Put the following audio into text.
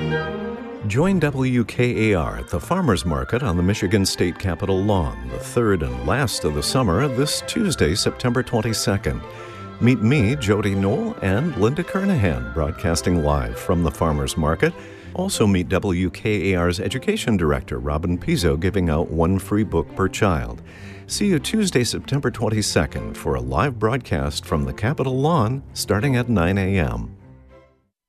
Join WKAR at the Farmers Market on the Michigan State Capitol lawn, the third and last of the summer, this Tuesday, September 22nd. Meet me, Jody Knoll, and Linda Kernahan, broadcasting live from the Farmers Market. Also meet WKAR's Education Director, Robin Pizzo, giving out one free book per child. See you Tuesday, September 22nd for a live broadcast from the Capitol lawn starting at 9 a.m.